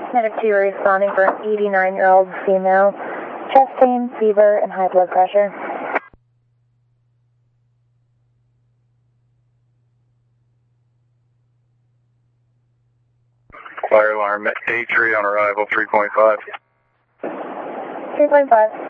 Medic 2 responding for an 89-year-old female. Chest pain, fever, and high blood pressure. Fire alarm, A3 on arrival, 3.5. 3.5.